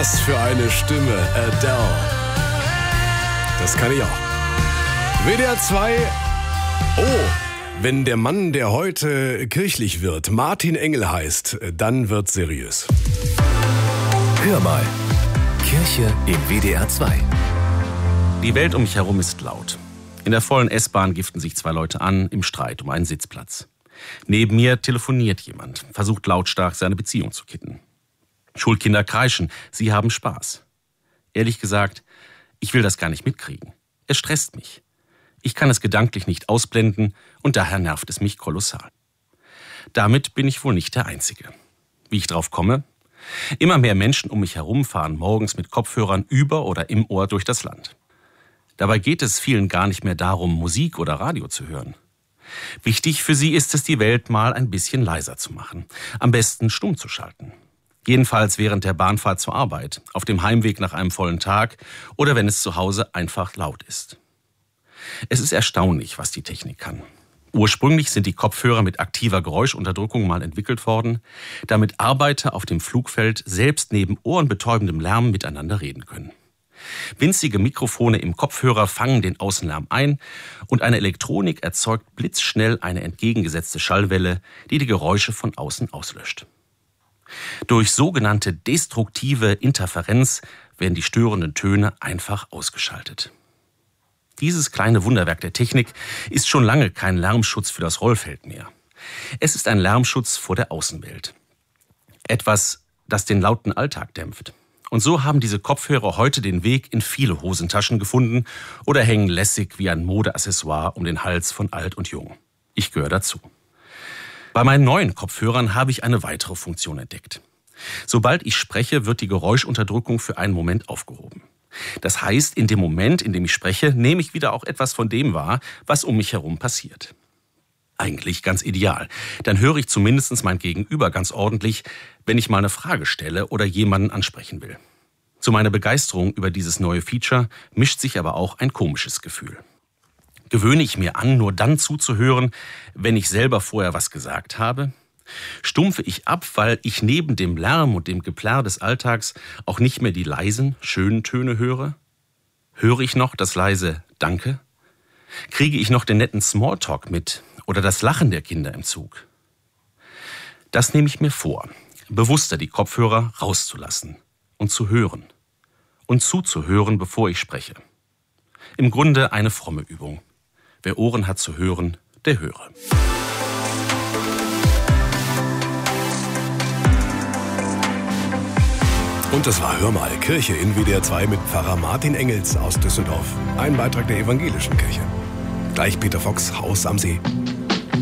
Was für eine Stimme, Adele. Das kann ich auch. WDR 2. Oh, wenn der Mann, der heute kirchlich wird, Martin Engel heißt, dann wird's seriös. Hör mal. Kirche in WDR 2. Die Welt um mich herum ist laut. In der vollen S-Bahn giften sich zwei Leute an, im Streit um einen Sitzplatz. Neben mir telefoniert jemand, versucht lautstark seine Beziehung zu kitten. Schulkinder kreischen, sie haben Spaß. Ehrlich gesagt, ich will das gar nicht mitkriegen. Es stresst mich. Ich kann es gedanklich nicht ausblenden und daher nervt es mich kolossal. Damit bin ich wohl nicht der Einzige. Wie ich drauf komme? Immer mehr Menschen um mich herum fahren morgens mit Kopfhörern über oder im Ohr durch das Land. Dabei geht es vielen gar nicht mehr darum, Musik oder Radio zu hören. Wichtig für sie ist es, die Welt mal ein bisschen leiser zu machen. Am besten stumm zu schalten. Jedenfalls während der Bahnfahrt zur Arbeit, auf dem Heimweg nach einem vollen Tag oder wenn es zu Hause einfach laut ist. Es ist erstaunlich, was die Technik kann. Ursprünglich sind die Kopfhörer mit aktiver Geräuschunterdrückung mal entwickelt worden, damit Arbeiter auf dem Flugfeld selbst neben ohrenbetäubendem Lärm miteinander reden können. Winzige Mikrofone im Kopfhörer fangen den Außenlärm ein und eine Elektronik erzeugt blitzschnell eine entgegengesetzte Schallwelle, die die Geräusche von außen auslöscht. Durch sogenannte destruktive Interferenz werden die störenden Töne einfach ausgeschaltet. Dieses kleine Wunderwerk der Technik ist schon lange kein Lärmschutz für das Rollfeld mehr. Es ist ein Lärmschutz vor der Außenwelt. Etwas, das den lauten Alltag dämpft. Und so haben diese Kopfhörer heute den Weg in viele Hosentaschen gefunden oder hängen lässig wie ein Modeaccessoire um den Hals von alt und jung. Ich gehöre dazu. Bei meinen neuen Kopfhörern habe ich eine weitere Funktion entdeckt. Sobald ich spreche, wird die Geräuschunterdrückung für einen Moment aufgehoben. Das heißt, in dem Moment, in dem ich spreche, nehme ich wieder auch etwas von dem wahr, was um mich herum passiert. Eigentlich ganz ideal. Dann höre ich zumindest mein Gegenüber ganz ordentlich, wenn ich mal eine Frage stelle oder jemanden ansprechen will. Zu meiner Begeisterung über dieses neue Feature mischt sich aber auch ein komisches Gefühl. Gewöhne ich mir an, nur dann zuzuhören, wenn ich selber vorher was gesagt habe? Stumpfe ich ab, weil ich neben dem Lärm und dem Geplärr des Alltags auch nicht mehr die leisen, schönen Töne höre? Höre ich noch das leise Danke? Kriege ich noch den netten Smalltalk mit oder das Lachen der Kinder im Zug? Das nehme ich mir vor, bewusster die Kopfhörer rauszulassen und zu hören und zuzuhören, bevor ich spreche. Im Grunde eine fromme Übung. Wer Ohren hat zu hören, der höre. Und das war Hör mal, Kirche in WDR 2 mit Pfarrer Martin Engels aus Düsseldorf. Ein Beitrag der evangelischen Kirche. Gleich Peter Fox, Haus am See.